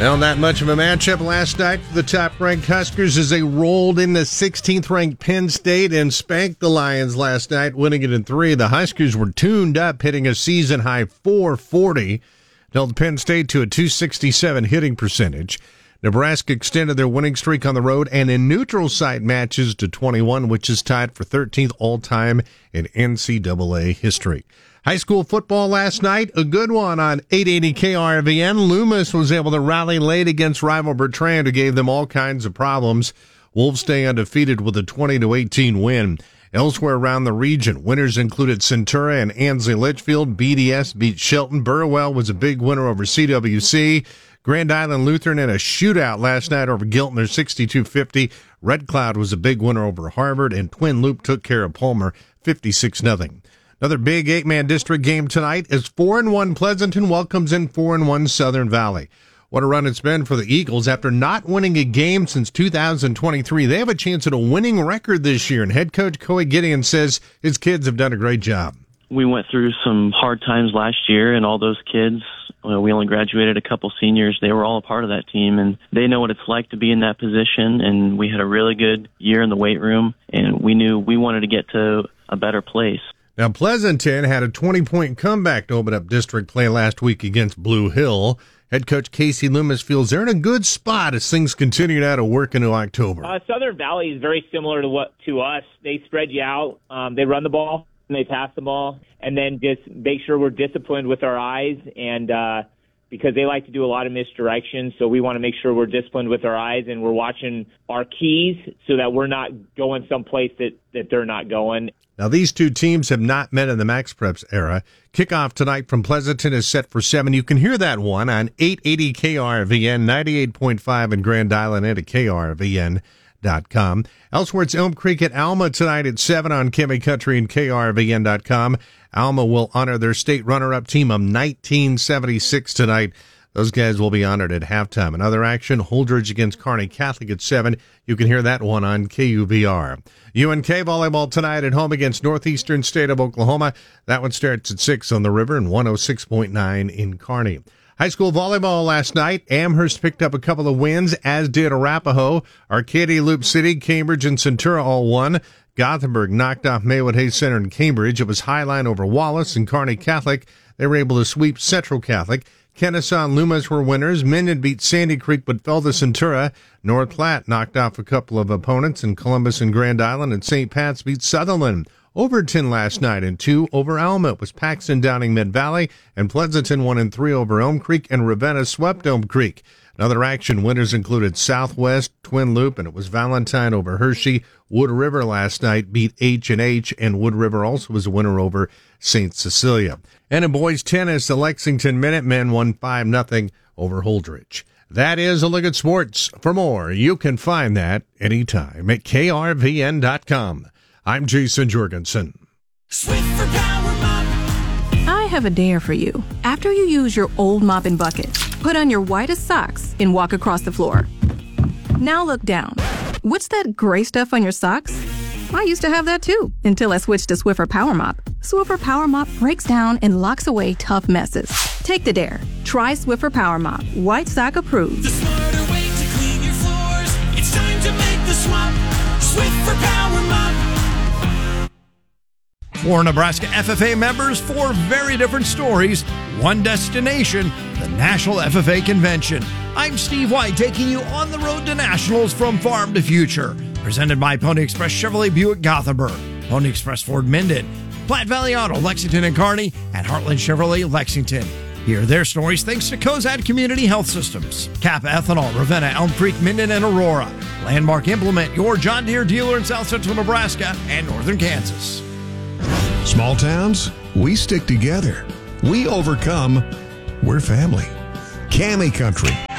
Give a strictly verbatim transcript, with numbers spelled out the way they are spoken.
Well, not much of a matchup last night for the top-ranked Huskers as they rolled into sixteenth-ranked Penn State and spanked the Lions last night, winning it in three. The Huskers were tuned up, hitting a season-high four forty, held Penn State to a two sixty-seven hitting percentage. Nebraska extended their winning streak on the road and in neutral site matches to twenty-one, which is tied for thirteenth all-time in N C double A history. High school football last night, a good one on eight eighty K R V N. Loomis was able to rally late against rival Bertrand, who gave them all kinds of problems. Wolves stay undefeated with a twenty to eighteen win. Elsewhere around the region, winners included Centura and Ansley Litchfield. B D S beat Shelton. Burwell was a big winner over C W C. Grand Island Lutheran in a shootout last night over Giltner, sixty-two fifty. Red Cloud was a big winner over Harvard, and Twin Loop took care of Palmer, fifty-six nothing. Another big eight-man district game tonight as four and one Pleasanton welcomes in four and one Southern Valley. What a run it's been for the Eagles. After not winning a game since two thousand twenty-three, they have a chance at a winning record this year, and head coach Coy Gideon says his kids have done a great job. We went through some hard times last year, and all those kids, well, we only graduated a couple seniors, they were all a part of that team, and they know what it's like to be in that position, and we had a really good year in the weight room, and we knew we wanted to get to a better place. Now, Pleasanton had a twenty-point comeback to open up district play last week against Blue Hill. Head coach Casey Loomis feels they're in a good spot as things continue now to work into October. Uh, Southern Valley is very similar to what to us. They spread you out. Um, they run the ball, and they pass the ball, and then just make sure we're disciplined with our eyes, and uh, because they like to do a lot of misdirection, so we want to make sure we're disciplined with our eyes and we're watching our keys so that we're not going someplace that, that they're not going. Now, these two teams have not met in the Max Preps era. Kickoff tonight from Pleasanton is set for seven. You can hear that one on eight eighty K R V N, ninety-eight point five in Grand Island, and at K R V N dot com. Elsewhere, it's Elm Creek at Alma tonight at seven on Kimmy Country and K R V N dot com. Alma will honor their state runner-up team of nineteen seventy-six tonight. Those guys will be honored at halftime. Another action, Holdridge against Kearney Catholic at seven. You can hear that one on K U V R. U N K volleyball tonight at home against Northeastern State of Oklahoma. That one starts at six on the river and one oh six point nine in Kearney. High school volleyball last night. Amherst picked up a couple of wins, as did Arapahoe. Arcadia, Loop City, Cambridge, and Centura all won. Gothenburg knocked off Maywood Hayes Center in Cambridge. It was Highline over Wallace, and Kearney Catholic, they were able to sweep Central Catholic. Kennesaw and Loomis were winners. Minden beat Sandy Creek but fell to Centura. North Platte knocked off a couple of opponents, and Columbus and Grand Island, and Saint Pat's beat Sutherland. Overton last night in two over Alma. It was Paxton downing Mid-Valley, and Pleasanton won in three over Elm Creek, and Ravenna swept Elm Creek. Another action, winners included Southwest, Twin Loop, and it was Valentine over Hershey. Wood River last night beat H and H, and Wood River also was a winner over Saint Cecilia. And in boys tennis, the Lexington Minutemen won five nothing over Holdridge. That is a look at sports. For more, you can find that anytime at K R V N dot com. I'm Jason Jorgensen. Swiffer Power Mop. I have a dare for you. After you use your old mop and bucket, put on your whitest socks and walk across the floor. Now look down. What's that gray stuff on your socks? I used to have that too, until I switched to Swiffer Power Mop. Swiffer Power Mop breaks down and locks away tough messes. Take the dare. Try Swiffer Power Mop. White sock approved. The smarter way to clean your floors. It's time to make the swap. Swiffer Power Mop. For Nebraska F F A members, four very different stories, one destination, the National F F A Convention. I'm Steve White, taking you on the road to Nationals from farm to future. Presented by Pony Express Chevrolet Buick Gothenburg, Pony Express Ford Minden, Platte Valley Auto Lexington and Kearney, and Heartland Chevrolet Lexington. Hear their stories thanks to Cozad Community Health Systems, Kappa Ethanol, Ravenna, Elm Creek, Minden, and Aurora. Landmark Implement, your John Deere dealer in South Central Nebraska and Northern Kansas. Small towns, we stick together. We overcome. We're family. Cammy Country.